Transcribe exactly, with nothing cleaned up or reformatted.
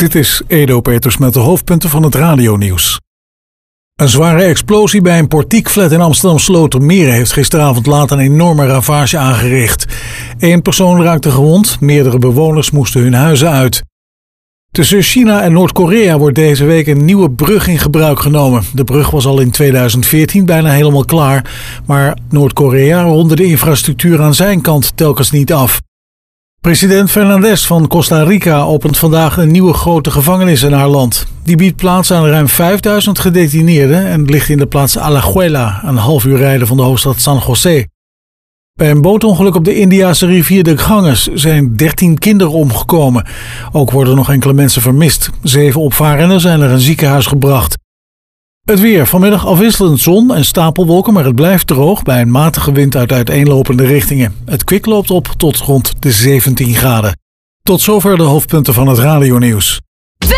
Dit is Edo Peters met de hoofdpunten van het radionieuws. Een zware explosie bij een portiekflat in Amsterdam-Slotermeer heeft gisteravond laat een enorme ravage aangericht. Eén persoon raakte gewond, meerdere bewoners moesten hun huizen uit. Tussen China en Noord-Korea wordt deze week een nieuwe brug in gebruik genomen. De brug was al in tweeduizend veertien bijna helemaal klaar, maar Noord-Korea ronde de infrastructuur aan zijn kant telkens niet af. President Fernandez van Costa Rica opent vandaag een nieuwe grote gevangenis in haar land. Die biedt plaats aan ruim vijfduizend gedetineerden en ligt in de plaats Alajuela, een half uur rijden van de hoofdstad San José. Bij een bootongeluk op de Indiase rivier de Ganges zijn dertien kinderen omgekomen. Ook worden nog enkele mensen vermist. Zeven opvarenden zijn naar een ziekenhuis gebracht. Het weer. Vanmiddag afwisselend zon en stapelwolken, maar het blijft droog bij een matige wind uit uiteenlopende richtingen. Het kwik loopt op tot rond de zeventien graden. Tot zover de hoofdpunten van het radionieuws.